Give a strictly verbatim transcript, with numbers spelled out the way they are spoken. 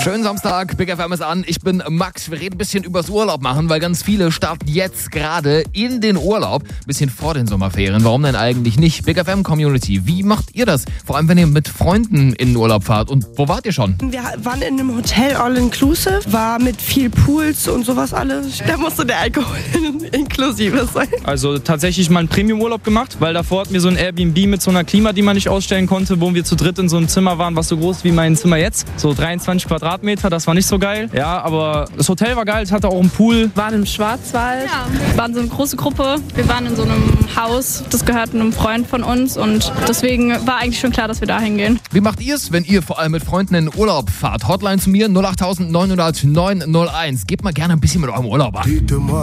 Schönen Samstag, Big F M ist an. Ich bin Max. Wir reden ein bisschen übers Urlaub machen, weil ganz viele starten jetzt gerade in den Urlaub. Ein bisschen vor den Sommerferien. Warum denn eigentlich nicht? Big F M Community, wie macht ihr das? Vor allem, wenn ihr mit Freunden in den Urlaub fahrt. Und wo wart ihr schon? Wir waren in einem Hotel All-Inclusive, war mit viel Pools und sowas alles. Da musste der Alkohol inklusive sein. Also tatsächlich mal einen Premium-Urlaub gemacht, weil davor hatten wir so ein Airbnb mit so einer Klima, die man nicht ausstellen konnte, wo wir zu dritt in so einem Zimmer waren, was so groß wie mein Zimmer jetzt. So dreiundzwanzig Quadratmeter, das war nicht so geil. Ja, aber das Hotel war geil, es hatte auch einen Pool. Wir waren im Schwarzwald. Ja, wir waren so eine große Gruppe. Wir waren in so einem Haus, das gehört einem Freund von uns und deswegen war eigentlich schon klar, dass wir da hingehen. Wie macht ihr es, wenn ihr vor allem mit Freunden in den Urlaub fahrt? Hotline zu mir null acht neun null null neun null eins. Gebt mal gerne ein bisschen mit eurem Urlaub an.